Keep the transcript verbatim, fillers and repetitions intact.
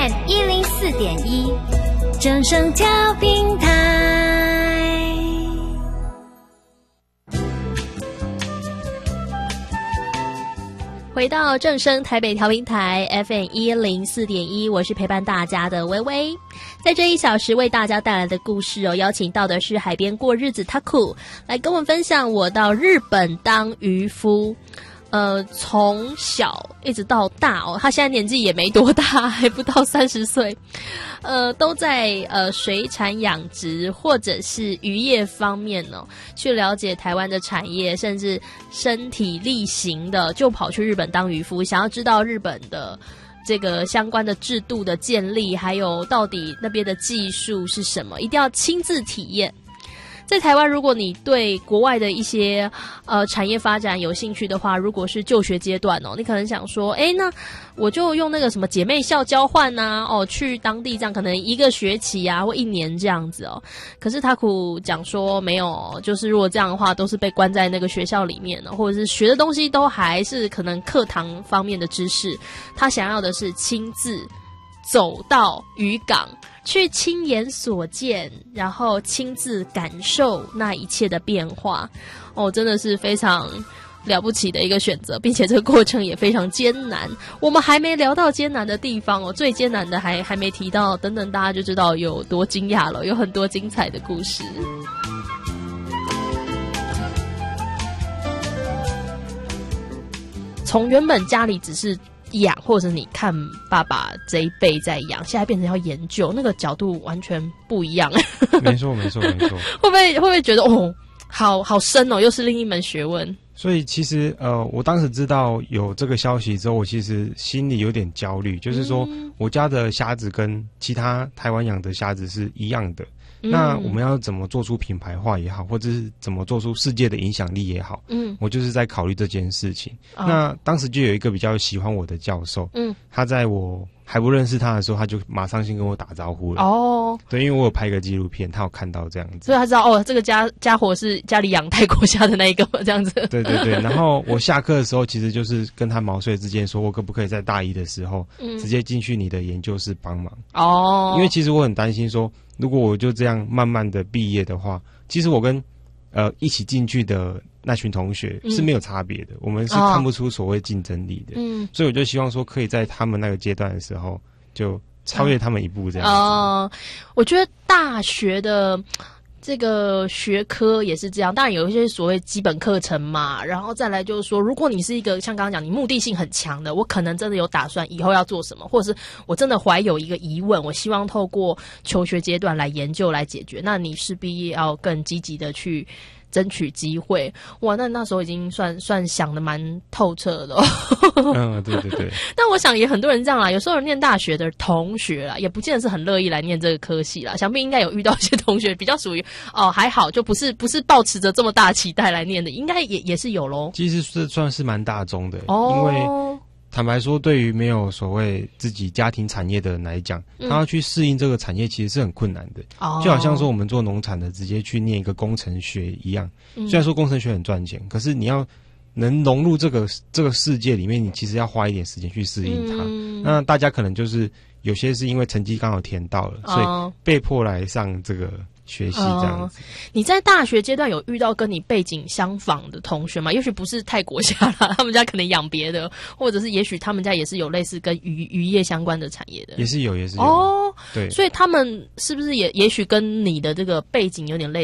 M 一零四点一，正声调频台。 回到正声台北调频台 F M 一零四点一，我是陪伴大家的微微。在这一小时为大家带来的故事哦，邀请到的是海边过日子 Taku 来跟我们分享我到日本当渔夫。呃，从小一直到大哦，他现在年纪也没多大，还不到三十岁，呃，都在呃水产养殖或者是渔业方面哦，去了解台湾的产业，甚至身体力行的就跑去日本当渔夫，想要知道日本的这个相关的制度的建立，还有到底那边的技术是什么，一定要亲自体验。在台湾，如果你对国外的一些呃产业发展有兴趣的话，如果是就学阶段哦，你可能想说，哎，那我就用那个什么姐妹校交换啊，哦，去当地这样可能一个学期啊或一年这样子哦。可是塔库讲说没有，就是如果这样的话，都是被关在那个学校里面的，或者是学的东西都还是可能课堂方面的知识。他想要的是亲自走到渔港。去亲眼所见，然后亲自感受那一切的变化，哦，真的是非常了不起的一个选择，并且这个过程也非常艰难。我们还没聊到艰难的地方哦，最艰难的还还没提到，等等大家就知道有多惊讶了，有很多精彩的故事。从原本家里只是养，或者你看爸爸这一辈在养，现在变成要研究，那个角度完全不一样。 没错没错没错。 会不会会不会觉得哦，好好深哦，又是另一门学问？ 所以其实呃，我当时知道有这个消息之后，我其实心里有点焦虑，就是说我家的虾子跟其他台湾养的虾子是一样的。那我们要怎么做出品牌化也好，或者是怎么做出世界的影响力也好，嗯，我就是在考虑这件事情。哦、那当时就有一个比较喜欢我的教授，嗯，他在我还不认识他的时候，他就马上先跟我打招呼了。哦，对，因为我有拍一个纪录片，他有看到这样子， 所以他知道哦，这个家家伙是家里养泰国虾的那一个这样子。 对对对，然后我下课的时候，其实就是跟他毛遂自荐，说我可不可以在大一的时候，嗯，直接进去你的研究室帮忙。哦，因为其实我很担心说，如果我就这样慢慢的毕业的话，其实我跟呃一起进去的那群同学是没有差别的，嗯、我们是看不出所谓竞争力的。嗯，所以我就希望说，可以在他们那个阶段的时候就超越他们一步这样子。 哦、呃，我觉得大学的这个学科也是这样，当然有一些所谓基本课程嘛，然后再来就是说，如果你是一个像刚刚讲你目的性很强的，我可能真的有打算以后要做什么，或者是我真的怀有一个疑问，我希望透过求学阶段来研究来解决，那你势必要更积极的去争取机会。哇，那那时候已经算算想的蛮透彻的、哦。 嗯，对对对。 但我想也很多人这样啦，有时候念大学的同学啦，也不见得是很乐意来念这个科系啦。想必应该有遇到一些同学比较属于哦还好，就不是不是抱持着这么大期待来念的，应该也也是有咯。 其实是算是蛮大众的，哦、因为坦白说，对于没有所谓自己家庭产业的人来讲，嗯、他要去适应这个产业其实是很困难的。哦、就好像说我们做农产的，直接去念一个工程学一样。嗯、虽然说工程学很赚钱，可是你要能融入这个这个世界里面，你其实要花一点时间去适应它。嗯、那大家可能就是有些是因为成绩刚好填到了，哦、所以被迫来上这个学习这样子。 哦、你在大学阶段有遇到跟你背景相仿的同学吗？也许不是泰国虾啦，他们家可能养别的，或者是也许他们家也是有类似跟渔渔业相关的产业的。 也是有，也是有。 哦， 对， 所以他们是不是也也许跟你的这个背景有点类似？